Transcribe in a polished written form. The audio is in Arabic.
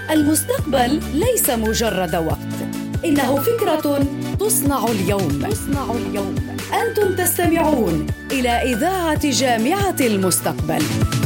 المستقبل ليس مجرد وقت، إنه فكرة تصنع اليوم. أنتم تستمعون إلى إذاعة جامعة المستقبل.